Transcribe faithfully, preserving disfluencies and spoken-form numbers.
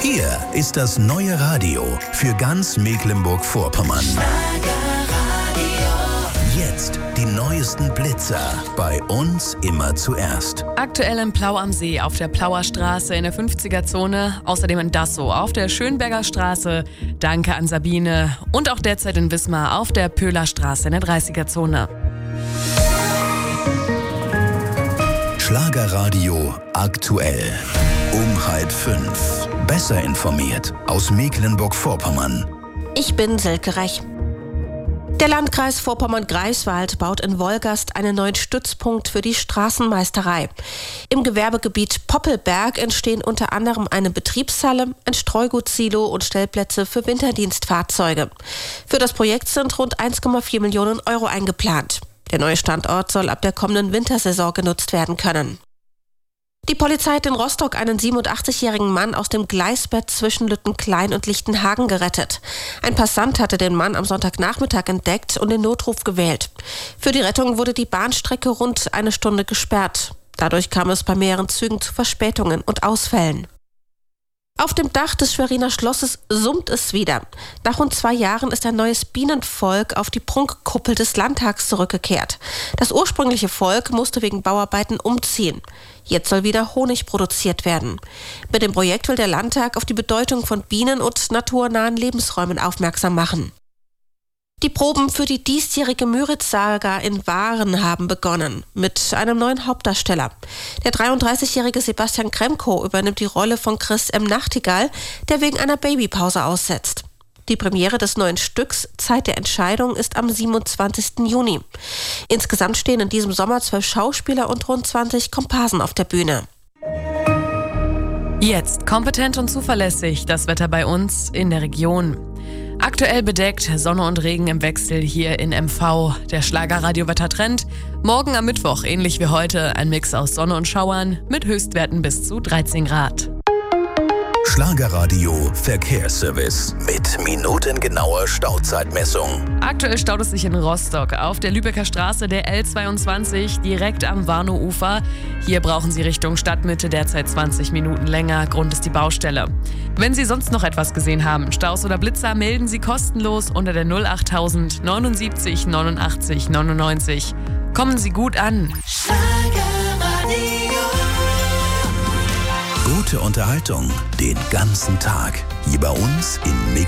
Hier ist das neue Radio für ganz Mecklenburg-Vorpommern. Jetzt die neuesten Blitzer. Bei uns immer zuerst. Aktuell in Plau am See auf der Plauer Straße in der fünfziger-Zone. Außerdem in Dassow auf der Schönberger Straße. Danke an Sabine. Und auch derzeit in Wismar auf der Pöhler Straße in der dreißiger-Zone. Schlagerradio aktuell. Um halb fünf. Besser informiert aus Mecklenburg-Vorpommern. Ich bin Silke Rech. Der Landkreis Vorpommern-Greifswald baut in Wolgast einen neuen Stützpunkt für die Straßenmeisterei. Im Gewerbegebiet Poppelberg entstehen unter anderem eine Betriebshalle, ein Streugutsilo und Stellplätze für Winterdienstfahrzeuge. Für das Projekt sind rund eins Komma vier Millionen Euro eingeplant. Der neue Standort soll ab der kommenden Wintersaison genutzt werden können. Die Polizei hat in Rostock einen siebenundachtzigjährigen Mann aus dem Gleisbett zwischen Lüttenklein und Lichtenhagen gerettet. Ein Passant hatte den Mann am Sonntagnachmittag entdeckt und den Notruf gewählt. Für die Rettung wurde die Bahnstrecke rund eine Stunde gesperrt. Dadurch kam es bei mehreren Zügen zu Verspätungen und Ausfällen. Auf dem Dach des Schweriner Schlosses summt es wieder. Nach rund zwei Jahren ist ein neues Bienenvolk auf die Prunkkuppel des Landtags zurückgekehrt. Das ursprüngliche Volk musste wegen Bauarbeiten umziehen. Jetzt soll wieder Honig produziert werden. Mit dem Projekt will der Landtag auf die Bedeutung von Bienen und naturnahen Lebensräumen aufmerksam machen. Die Proben für die diesjährige Müritz-Saga in Waren haben begonnen, mit einem neuen Hauptdarsteller. Der dreiunddreißigjährige Sebastian Kremko übernimmt die Rolle von Chris M. Nachtigall, der wegen einer Babypause aussetzt. Die Premiere des neuen Stücks Zeit der Entscheidung ist am siebenundzwanzigsten Juni. Insgesamt stehen in diesem Sommer zwölf Schauspieler und rund zwanzig Komparsen auf der Bühne. Jetzt kompetent und zuverlässig das Wetter bei uns in der Region. Aktuell bedeckt, Sonne und Regen im Wechsel hier in M V. Der Schlagerradio-Wettertrend. Morgen am Mittwoch, ähnlich wie heute, ein Mix aus Sonne und Schauern mit Höchstwerten bis zu dreizehn Grad. Schlagerradio Verkehrsservice mit minutengenauer Stauzeitmessung. Aktuell staut es sich in Rostock auf der Lübecker Straße der L zweiundzwanzig direkt am Warnow-Ufer. Hier brauchen Sie Richtung Stadtmitte derzeit zwanzig Minuten länger. Grund ist die Baustelle. Wenn Sie sonst noch etwas gesehen haben, Staus oder Blitzer, melden Sie kostenlos unter der null achttausend neunundsiebzig neunundachtzig neunundneunzig. Kommen Sie gut an. Gute Unterhaltung den ganzen Tag. Hier bei uns in Mecklenburg.